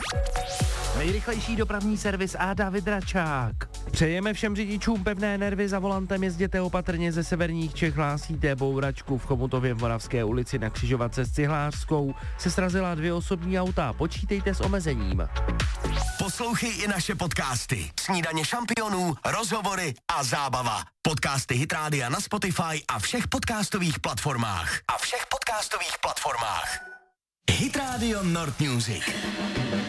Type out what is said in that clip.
Nejrychlejší dopravní servis a David Račák. Přejeme všem řidičům pevné nervy za volantem, jezděte opatrně, ze severních Čech hlásíte bouračku v Chomutově v Moravské ulici na křižovatce s Cihlářskou. Se srazila 2 osobní auta, počítejte s omezením. Poslouchej i naše podcasty. Snídaně šampionů, rozhovory a zábava. Podcasty Hit Rádia na Spotify a všech podcastových platformách. Hit Radio Nord Music.